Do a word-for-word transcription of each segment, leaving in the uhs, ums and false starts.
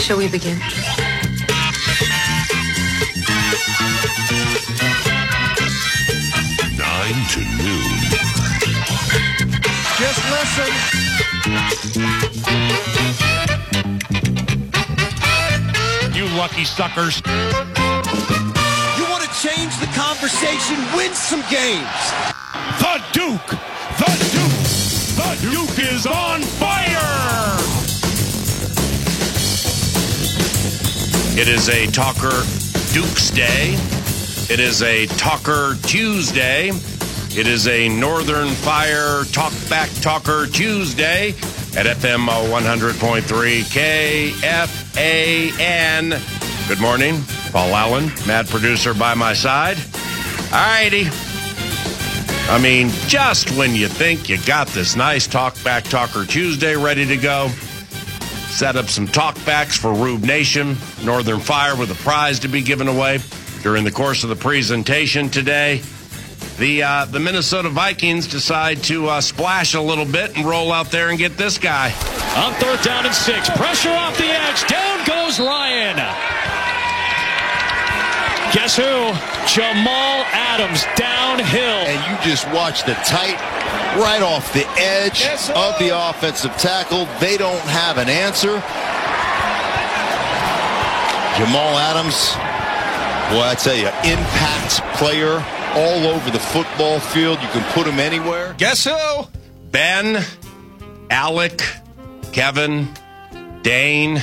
Shall we begin? Nine to noon. Just listen. You lucky suckers. You want to change the conversation, win some games. The Duke. The Duke. The Duke is on fire. It is a Talker Dukes Day. It is a Talker Tuesday. It is a Northern Fire Talk Back Talker Tuesday at F M one hundred point three K F A N. Good morning. Paul Allen, mad producer by my side. All righty. I mean, just when you think you got this nice Talk Back Talker Tuesday ready to go, set up some talkbacks for Rube Nation, Northern Fire with a prize to be given away during the course of the presentation today. The uh, the Minnesota Vikings decide to uh, splash a little bit and roll out there and get this guy. On third down and six, pressure off the edge, down goes Ryan. Guess who? Jamal Adams downhill. And you just watch the tight, right off the edge yes, of the offensive tackle. They don't have an answer. Jamal Adams, boy, I tell you, impact player all over the football field. You can put him anywhere. Guess who? Ben, Alec, Kevin, Dane,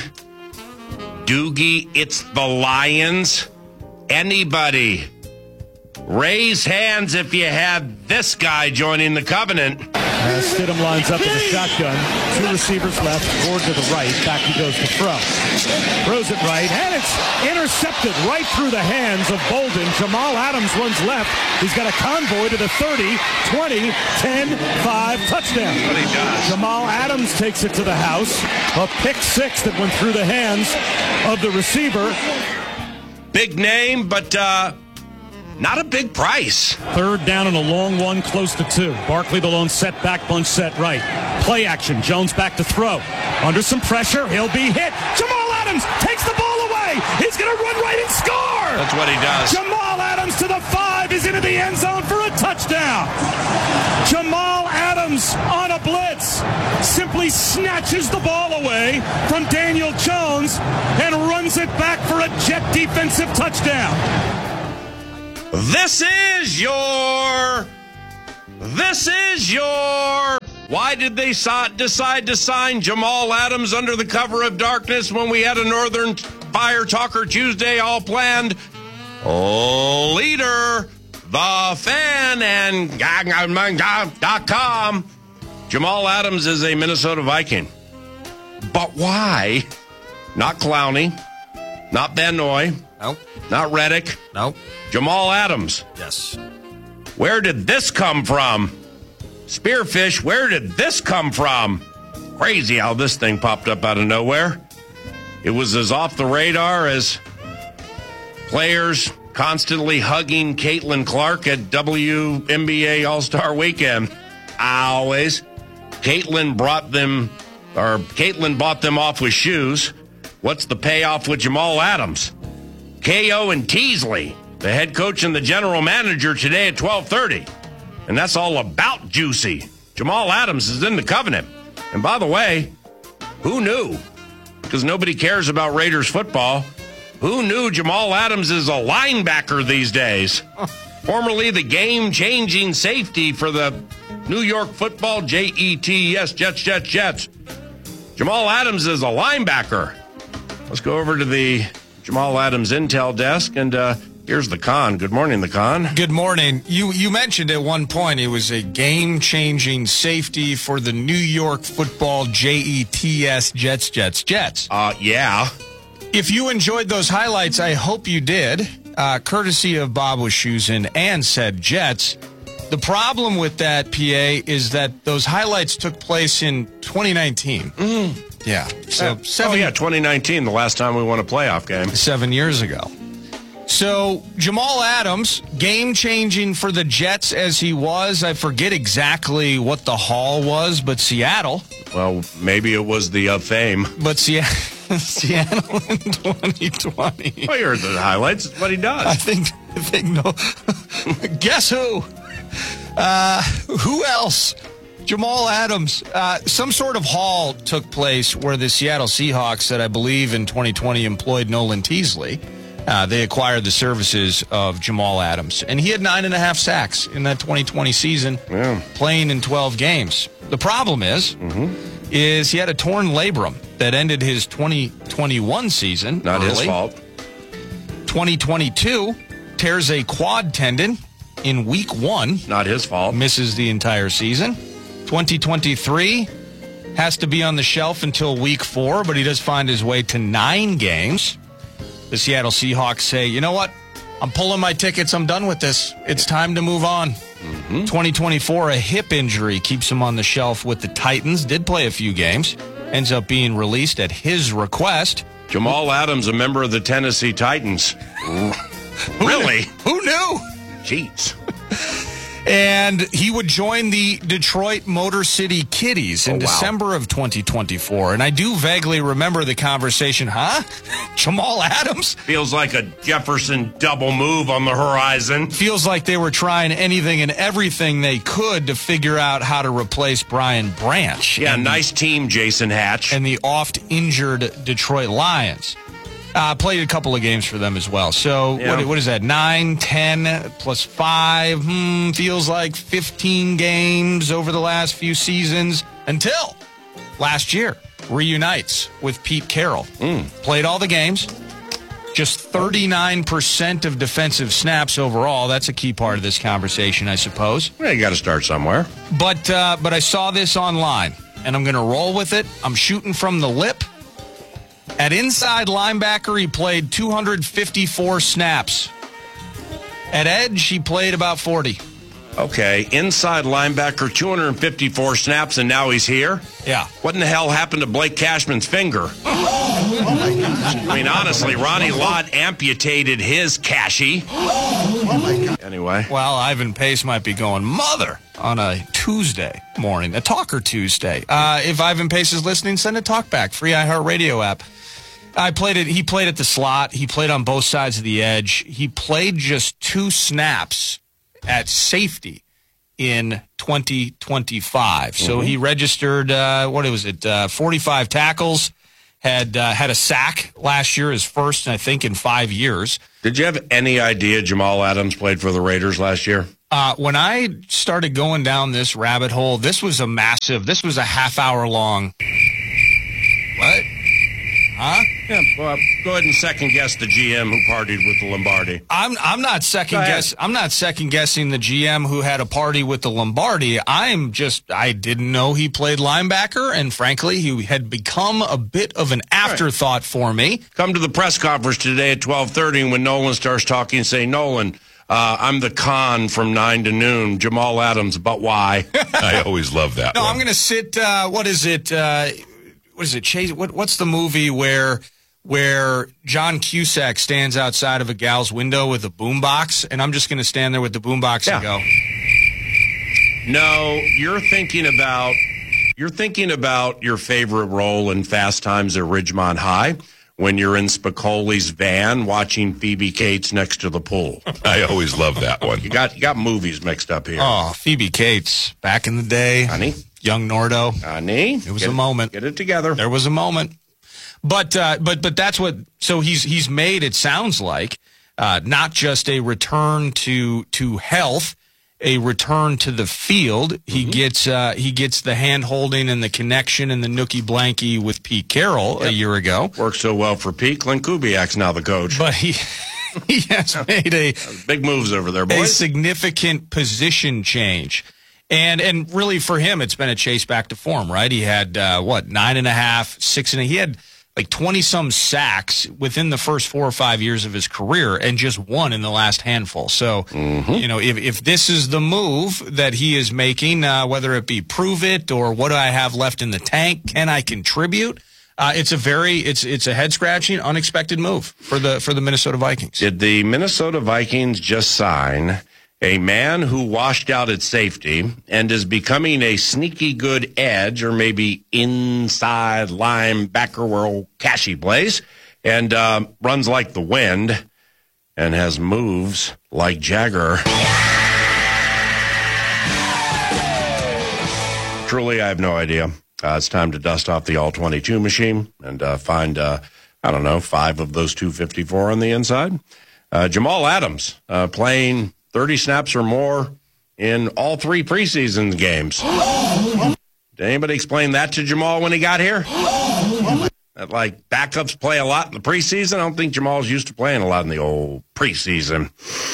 Doogie, it's the Lions. Anybody, raise hands if you had this guy joining the Covenant. As Stidham lines up in the shotgun, two receivers left, Ford to the right, back he goes to throw. Throws it right, and it's intercepted right through the hands of Bolden. Jamal Adams runs left. He's got a convoy to the thirty, twenty, ten, five, touchdown. What he does. Jamal Adams takes it to the house. A pick six that went through the hands of the receiver. Big name, but uh, not a big price. Third down and a long one, close to two. Barkley the lone set back, bunch set right. Play action, Jones back to throw. Under some pressure, he'll be hit. Jamal Adams takes the ball away. He's going to run right and score. That's what he does. Jamal Adams to the five is into the end zone for a touchdown. Jamal Adams on a blitz simply snatches the ball away from Daniel Jones and runs it back for a Jet defensive touchdown. This is your, this is your, why did they so- decide to sign Jamal Adams under the cover of darkness when we had a Northern Fire Talker Tuesday all planned? Oh, leader, the fan, and dot com. Jamal Adams is a Minnesota Viking. But why? Not Clowney, not Van Noy, Nope. not Reddick. Nope. Jamal Adams. Yes. Where did this come from? Spearfish, where did this come from? Crazy how this thing popped up out of nowhere. It was as off the radar as players constantly hugging Caitlin Clark at W N B A All-Star Weekend. Always. Caitlin brought them, or Caitlin bought them off with shoes. What's the payoff with Jamal Adams? K O and Teasley, the head coach and the general manager, today at twelve thirty. And that's all about juicy. Jamal Adams is in the Covenant. And by the way, who knew? Because nobody cares about Raiders football. Who knew Jamal Adams is a linebacker these days? Formerly the game-changing safety for the New York football J E T S, Jets, Jets, Jets. Jamal Adams is a linebacker. Let's go over to the Jamal Adams Intel desk, and uh, here's the Con. Good morning, the Con. Good morning. You you mentioned at one point it was a game-changing safety for the New York football J E T S, Jets, Jets, Jets. Uh, yeah. If you enjoyed those highlights, I hope you did, uh, courtesy of Bob Wischusen and said Jets. The problem with that, P A, is that those highlights took place in twenty nineteen. Mm. Yeah. So Uh, seven, oh, yeah, twenty nineteen, the last time we won a playoff game. Seven years ago. So Jamal Adams, game-changing for the Jets as he was. I forget exactly what the haul was, but Seattle. Well, maybe it was the uh, fame. But Seattle. Seattle in twenty twenty. Well, you heard the highlights. It's what he does. I think, I think no. Guess who? Uh, who else? Jamal Adams. Uh, some sort of haul took place where the Seattle Seahawks, that I believe in twenty twenty employed Nolan Teasley, uh, they acquired the services of Jamal Adams. And he had nine and a half sacks in that twenty twenty season, Yeah. playing in twelve games. The problem is, Mm-hmm. is he had a torn labrum that ended his twenty twenty-one season. Not early. his fault. twenty twenty-two tears a quad tendon in week one. Not his fault. Misses the entire season. twenty twenty-three has to be on the shelf until week four, but he does find his way to nine games. The Seattle Seahawks say, you know what? I'm pulling my tickets. I'm done with this. It's time to move on. Mm-hmm. twenty twenty-four, a hip injury keeps him on the shelf with the Titans. Did play a few games. Ends up being released at his request. Jamal Adams, a member of the Tennessee Titans. Really? Who knew? Jeez. And he would join the Detroit Motor City Kitties in Oh, wow. December of twenty twenty-four. And I do vaguely remember the conversation, huh? Jamal Adams? Feels like a Jefferson double move on the horizon. Feels like they were trying anything and everything they could to figure out how to replace Brian Branch. Yeah, and, nice team, Jason Hatch. and the oft-injured Detroit Lions. Uh, played a couple of games for them as well. So Yeah. what, what is that? Nine, ten, plus five. Hmm, feels like fifteen games over the last few seasons until last year. Reunites with Pete Carroll. Mm. Played all the games. Just thirty-nine percent of defensive snaps overall. That's a key part of this conversation, I suppose. Yeah, you got to start somewhere. But uh, but I saw this online, and I'm going to roll with it. I'm shooting from the lip. At inside linebacker, he played two hundred fifty-four snaps. At edge, he played about forty. Okay, inside linebacker, two hundred fifty-four snaps, and now he's here? Yeah. What in the hell happened to Blake Cashman's finger? I mean, honestly, Ronnie Lott amputated his cashy. Anyway. Well, Ivan Pace might be going mother on a Tuesday morning, a Talker Tuesday. Uh, if Ivan Pace is listening, send a talk back. Free iHeartRadio app. I played it. He played at the slot. He played on both sides of the edge. He played just two snaps at safety in twenty twenty-five. So Mm-hmm. he registered, uh, what was it, uh, forty-five tackles, had uh, had a sack last year, his first, I think, in five years. Did you have any idea Jamal Adams played for the Raiders last year? Uh, when I started going down this rabbit hole, this was a massive, this was a half hour long. What? Huh? Yeah, well, go ahead and second guess the G M who partied with the Lombardi. I'm I'm not second Go ahead. guess I'm not second guessing the G M who had a party with the Lombardi. I'm just I didn't know he played linebacker, and frankly, he had become a bit of an afterthought for me. Come to the press conference today at twelve thirty, and when Nolan starts talking, say, Nolan, uh, I'm the con from nine to noon. Jamal Adams, but why? I always love that No, one. I'm going to sit. Uh, what is it? Uh, what is it? Chase? What, what's the movie where where John Cusack stands outside of a gal's window with a boombox, and I'm just going to stand there with the boombox Yeah. and go. No, you're thinking about you're thinking about your favorite role in Fast Times at Ridgemont High when you're in Spicoli's van watching Phoebe Cates next to the pool. I always love that one. You got you got movies mixed up here. Oh, Phoebe Cates, back in the day. Honey, Young Nordo. honey, It was get a moment. Get it together. There was a moment. But uh, but but that's what. So he's he's made. It sounds like uh, not just a return to to health, a return to the field. He gets uh, he gets the hand holding and the connection and the nookie blankie with Pete Carroll a year ago. Worked so well for Pete. Clint Kubiak's now the coach. But he he has made a Big moves over there, a boys. significant position change. And and really for him, it's been a chase back to form, right? He had, uh, what, nine and a half, six and a, he had like twenty-some sacks within the first four or five years of his career and just one in the last handful. So, you know, if, if this is the move that he is making, uh, whether it be prove it or what do I have left in the tank, can I contribute? Uh, it's a very, it's it's a head-scratching, unexpected move for the for the Minnesota Vikings. Did the Minnesota Vikings just sign A man who washed out at safety and is becoming a sneaky good edge or maybe inside linebacker where old Cashy plays and uh, runs like the wind and has moves like Jagger. Truly, I have no idea. Uh, it's time to dust off the all twenty-two machine and uh, find, uh, I don't know, five of those two fifty-four on the inside. Uh, Jamal Adams uh, playing thirty snaps or more in all three preseason games. Did anybody explain that to Jamal when he got here? That, like, backups play a lot in the preseason? I don't think Jamal's used to playing a lot in the old preseason.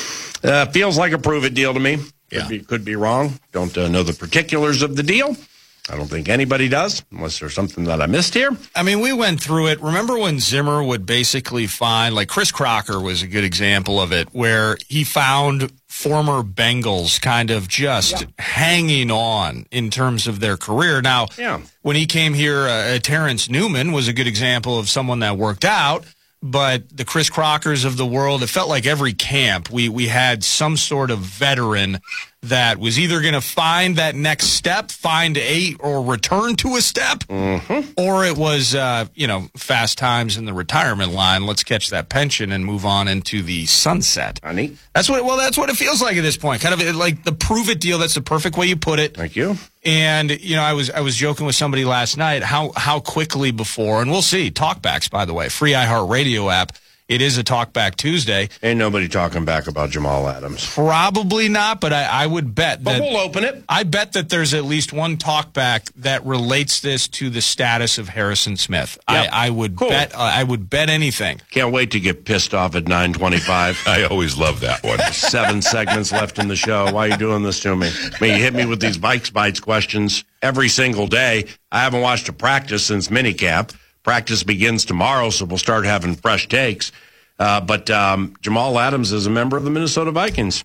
Uh, feels like a prove-it deal to me. Could, yeah. be, could be wrong. Don't uh, know the particulars of the deal. I don't think anybody does, unless there's something that I missed here. I mean, we went through it. Remember when Zimmer would basically find, like Chris Crocker was a good example of it, where he found former Bengals kind of just yeah. hanging on in terms of their career. Now, yeah. when he came here, uh, Terrence Newman was a good example of someone that worked out. But the Chris Crockers of the world, it felt like every camp we, we had some sort of veteran that was either going to find that next step, find a, or return to a step, mm-hmm. or it was, uh, you know, fast times in the retirement line. Let's catch that pension and move on into the sunset. Honey. That's what, well, that's what it feels like at this point. Kind of like the prove it deal. That's the perfect way you put it. Thank you. And, you know, I was I was joking with somebody last night how, how quickly before, and we'll see, talkbacks, by the way, free iHeartRadio app. It is a Talkback Tuesday. Ain't nobody talking back about Jamal Adams. Probably not, but I, I would bet but that... But we'll open it. I bet that there's at least one talkback that relates this to the status of Harrison Smith. Yep. I, I would cool. bet uh, I would bet anything. Can't wait to get pissed off at nine twenty-five. I always love that one. Seven segments left in the show. Why are you doing this to me? I mean, you hit me with these Bikes Bites questions every single day. I haven't watched a practice since minicamp. Practice begins tomorrow, so we'll start having fresh takes. Uh, but um, Jamal Adams is a member of the Minnesota Vikings.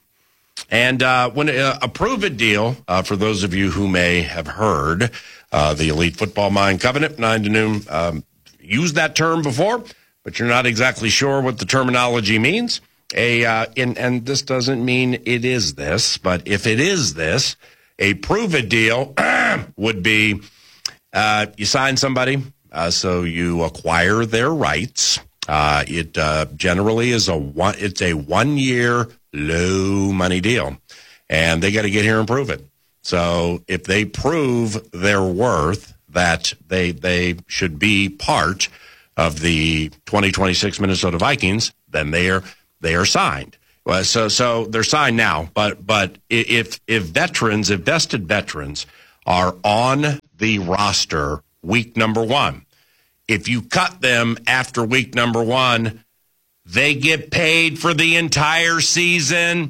And uh, when uh, a prove-it deal, uh, for those of you who may have heard, uh, the Elite Football Mind Covenant, nine to noon, um, used that term before, but you're not exactly sure what the terminology means. A uh, in, and this doesn't mean it is this, but if it is this, a prove-it deal would be uh, you sign somebody, uh, so you acquire their rights. Uh, it uh, generally is a one. It's a one-year low money deal, and they got to get here and prove it. So if they prove their worth, that they they should be part of the twenty twenty-six Minnesota Vikings, then they are they are signed. Well, so so they're signed now, but but if if veterans, if vested veterans are on the roster week number one. If you cut them after week number one, they get paid for the entire season.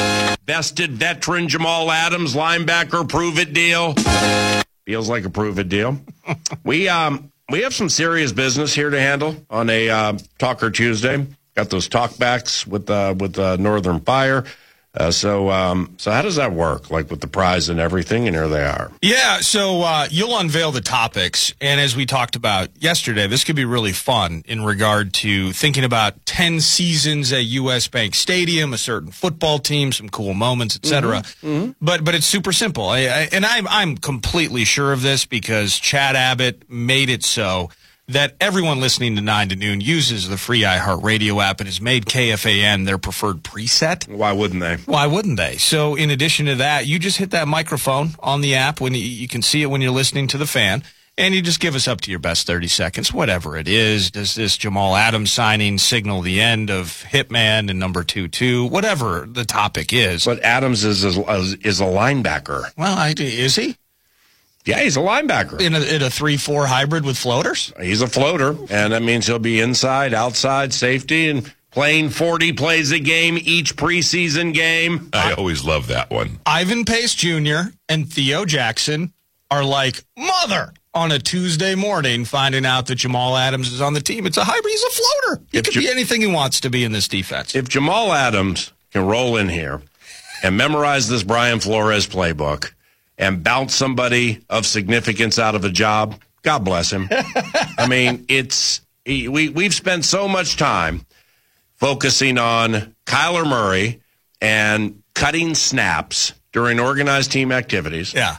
Vested veteran Jamal Adams, linebacker, prove-it deal. Feels like a prove-it deal. we um we have some serious business here to handle on a uh, Talker Tuesday. Got those talkbacks with uh, with uh, Northern Fire. Uh, so, um, so how does that work? Like with the prize and everything, and here they are. Yeah, so uh, you'll unveil the topics, and as we talked about yesterday, this could be really fun in regard to thinking about ten seasons at U S. Bank Stadium, a certain football team, some cool moments, et cetera. Mm-hmm. Mm-hmm. But but it's super simple, I, I, and I'm I'm completely sure of this because Chad Abbott made it so that everyone listening to nine to noon uses the free iHeartRadio app and has made K F A N their preferred preset. Why wouldn't they? Why wouldn't they? So in addition to that, you just hit that microphone on the app when you, you can see it when you're listening to the fan, and you just give us up to your best thirty seconds, whatever it is. Does this Jamal Adams signing signal the end of Hitman and number two two? Whatever the topic is. But Adams is is, is a linebacker. Well, I, is he? Yeah, he's a linebacker. In a, in a three four hybrid with floaters? He's a floater, and that means he'll be inside, outside, safety, and playing forty plays a game each preseason game. I always love that one. Ivan Pace Junior and Theo Jackson are like mother on a Tuesday morning finding out that Jamal Adams is on the team. It's a hybrid. He's a floater. He If could Ja- be anything he wants to be in this defense. If Jamal Adams can roll in here and memorize this Brian Flores playbook and bounce somebody of significance out of a job, God bless him. I mean, it's we we've spent so much time focusing on Kyler Murray and cutting snaps during organized team activities. Yeah.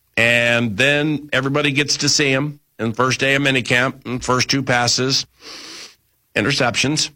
And then everybody gets to see him in the first day of minicamp, and first two passes, interceptions.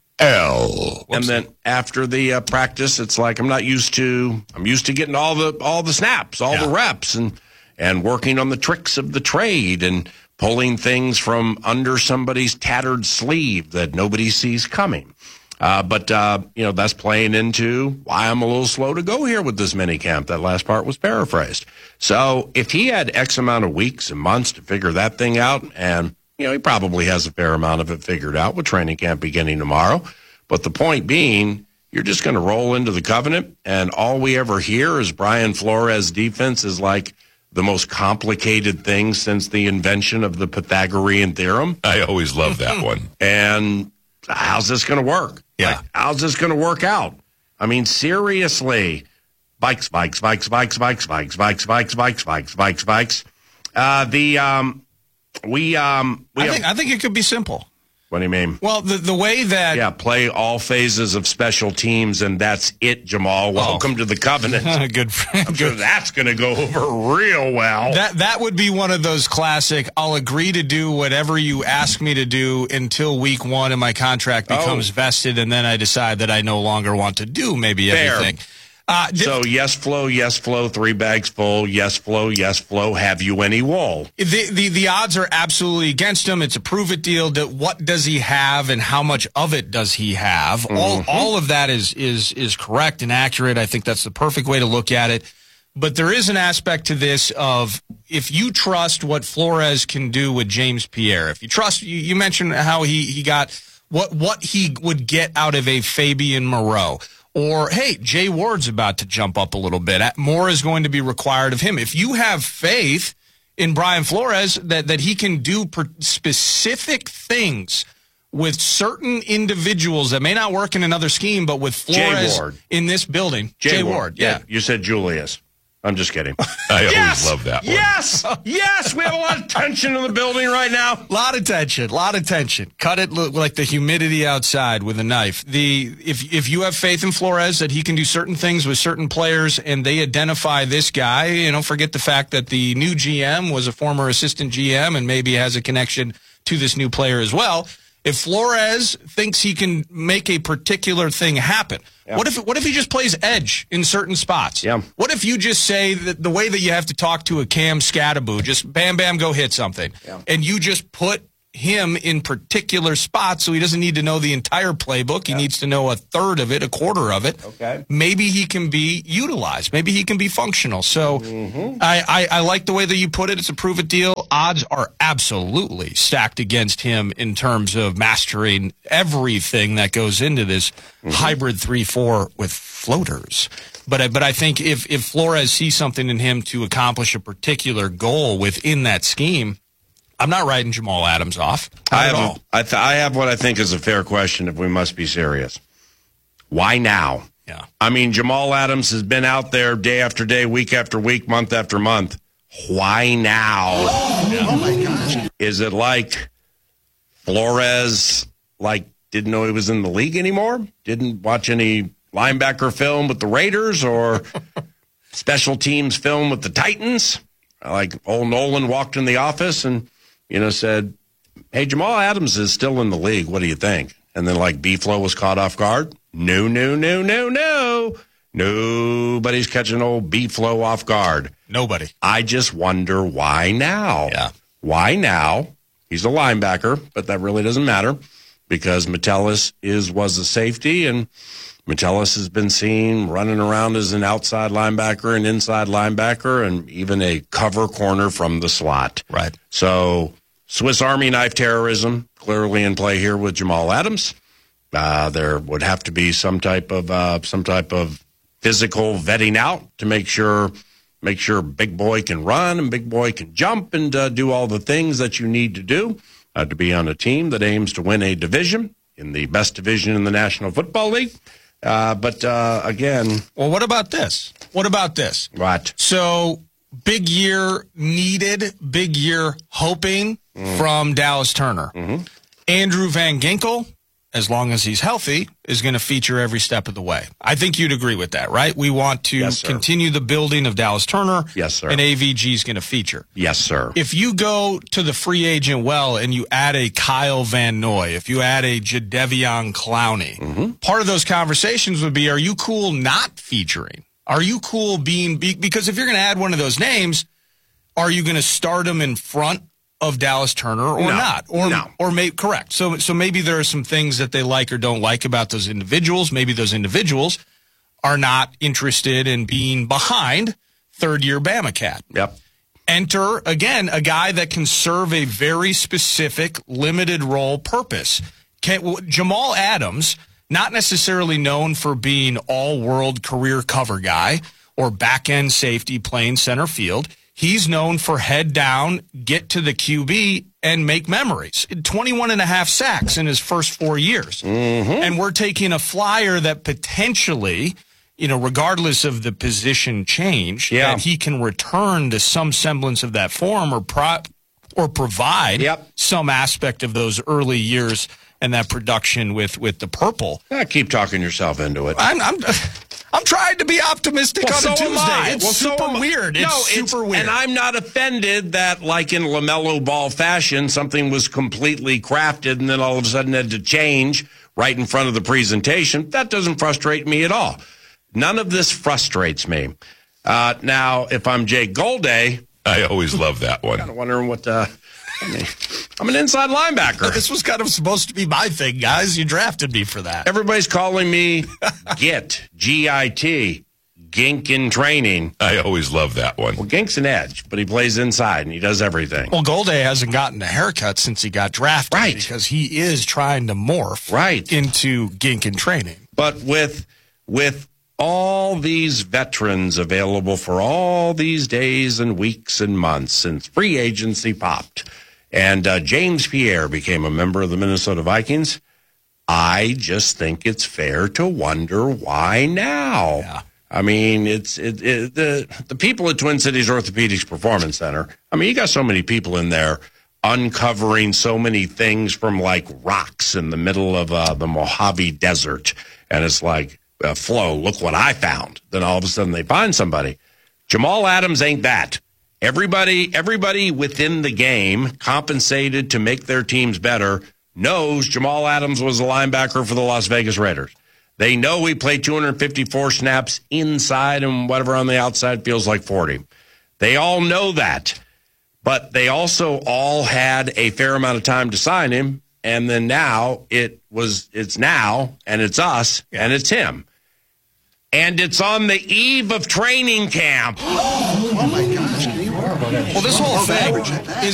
L. And then after the uh, practice, it's like I'm not used to. I'm used to getting all the all the snaps, all yeah. the reps, and and working on the tricks of the trade and pulling things from under somebody's tattered sleeve that nobody sees coming. Uh, but uh, you know, that's playing into why I'm a little slow to go here with this minicamp. That last part was paraphrased. So if he had X amount of weeks and months to figure that thing out, and you know, he probably has a fair amount of it figured out with training camp beginning tomorrow. But the point being, you're just going to roll into the Covenant, and all we ever hear is Brian Flores' defense is like the most complicated thing since the invention of the Pythagorean theorem. I always love that one. And how's this going to work? Yeah. Like, how's this going to work out? I mean, seriously. Bikes, bikes, bikes, bikes, bikes, bikes, bikes, bikes, bikes, bikes, bikes, bikes. Uh, the, um, we, um, we I have, think, I think it could be simple. What do you mean? Well, the the way that... Yeah, play all phases of special teams, and that's it, Jamal. Welcome oh. to the Covenant. Good friend. I'm sure that's going to go over real well. That that would be one of those classic, I'll agree to do whatever you ask me to do until week one and my contract becomes oh. vested, and then I decide that I no longer want to do maybe Fair. everything. Uh, so, yes, Flo, yes, Flo, three bags full, yes, Flo, yes, Flo, have you any wool? The, the the odds are absolutely against him. It's a prove-it deal. That what does he have and how much of it does he have? Mm-hmm. All all of that is is is correct and accurate. I think that's the perfect way to look at it. But there is an aspect to this of if you trust what Flores can do with James Pierre, if you trust, you, you mentioned how he, he got what what he would get out of a Fabian Moreau. Or, hey, Jay Ward's about to jump up a little bit. More is going to be required of him. If you have faith in Brian Flores that, that he can do per- specific things with certain individuals that may not work in another scheme, but with Flores in this building. Jay, Jay Ward, Ward, yeah. yeah. You said Julius. I'm just kidding. I yes! always love that one. Yes! Yes! We have a lot of tension in the building right now. A lot of tension. A lot of tension. Cut it look like the humidity outside with a knife. The if if you have faith in Flores that he can do certain things with certain players and they identify this guy, you know, forget the fact that the new G M was a former assistant G M and maybe has a connection to this new player as well. If Flores thinks he can make a particular thing happen, yeah. what if what if he just plays edge in certain spots? Yeah. What if you just say that the way that you have to talk to a Cam Scattaboo, just bam, bam, go hit something, yeah. and you just put him in particular spots so he doesn't need to know the entire playbook. He yeah. needs to know a third of it, a quarter of it. Okay. Maybe he can be utilized. Maybe he can be functional. So mm-hmm. I, I, I like the way that you put it. It's a prove-it deal. Odds are absolutely stacked against him in terms of mastering everything that goes into this mm-hmm. hybrid three four with floaters. But I, but I think if, if Flores sees something in him to accomplish a particular goal within that scheme, I'm not writing Jamal Adams off. I have, a, I, th- I have what I think is a fair question if we must be serious. Why now? Yeah. I mean, Jamal Adams has been out there day after day, week after week, month after month. Why now? Yeah. Oh, my gosh. Is it like Flores, like, didn't know he was in the league anymore? Didn't watch any linebacker film with the Raiders or special teams film with the Titans? Like old Nolan walked in the office and, you know, said, hey, Jamal Adams is still in the league. What do you think? And then, like, B-Flow was caught off guard. No, no, no, no, no. Nobody's catching old B-Flow off guard. Nobody. I just wonder why now? Yeah. Why now? He's a linebacker, but that really doesn't matter because Metellus is was a safety, and Metellus has been seen running around as an outside linebacker, an inside linebacker, and even a cover corner from the slot. Right. So Swiss Army knife terrorism clearly in play here with Jamal Adams. Uh, there would have to be some type of uh, some type of physical vetting out to make sure make sure big boy can run and big boy can jump and uh, do all the things that you need to do uh, to be on a team that aims to win a division in the best division in the National Football League. Uh, but uh, again, well, what about this? What about this? What? So big year needed, big year hoping mm. from Dallas Turner. Mm-hmm. Andrew Van Ginkel as long as he's healthy, is going to feature every step of the way. I think you'd agree with that, right? We want to Yes, sir. continue the building of Dallas Turner. Yes, sir. And A V G is going to feature. Yes, sir. If you go to the free agent well and you add a Kyle Van Noy, if you add a Jadeveon Clowney, Mm-hmm. part of those conversations would be, are you cool not featuring? Are you cool being be, – because if you're going to add one of those names, are you going to start them in front of Dallas Turner or No. not? Or, No. or may, correct. So, so maybe there are some things that they like or don't like about those individuals. Maybe those individuals are not interested in being behind third-year Bama Cat. Yep. Enter, again, a guy that can serve a very specific, limited role purpose. Can, Jamal Adams, not necessarily known for being all-world career cover guy or back-end safety playing center field. He's known for head down, get to the Q B, and make memories. twenty-one and a half sacks in his first four years. Mm-hmm. And we're taking a flyer that potentially, you know, regardless of the position change, Yeah. that he can return to some semblance of that form or pro- or provide Yep. some aspect of those early years and that production with, with the purple. Ah, keep talking yourself into it. I'm I'm, I'm trying to be optimistic Well, on so a am Tuesday. I. It's Well, so super am I. weird. It's No, super weird. And I'm not offended that, like in LaMelo Ball fashion, something was completely crafted and then all of a sudden had to change right in front of the presentation. That doesn't frustrate me at all. None of this frustrates me. Uh, now, if I'm Jake Golday, I always love that one. I'm wondering what uh, I mean, I'm an inside linebacker. This was kind of supposed to be my thing, guys. You drafted me for that. Everybody's calling me Git, G I T, Gink in training. I always love that one. Well, Gink's an edge, but he plays inside and he does everything. Well, Golday hasn't gotten a haircut since he got drafted. Right. Because he is trying to morph Right. into gink in training. But with with all these veterans available for all these days and weeks and months since free agency popped, and uh, James Pierre became a member of the Minnesota Vikings, I just think it's fair to wonder why now. Yeah. I mean, it's it, it, the the people at Twin Cities Orthopedics Performance Center. I mean, you got so many people in there uncovering so many things from like rocks in the middle of uh, the Mojave Desert, and it's like, uh, Flo, look what I found. Then all of a sudden they find somebody. Jamal Adams ain't that. Everybody, everybody within the game, compensated to make their teams better, knows Jamal Adams was a linebacker for the Las Vegas Raiders. They know he played two hundred fifty-four snaps inside and whatever on the outside feels like forty. They all know that. But they also all had a fair amount of time to sign him. And then now it was, it's now and it's us and it's him. And it's on the eve of training camp. Well, this whole thing is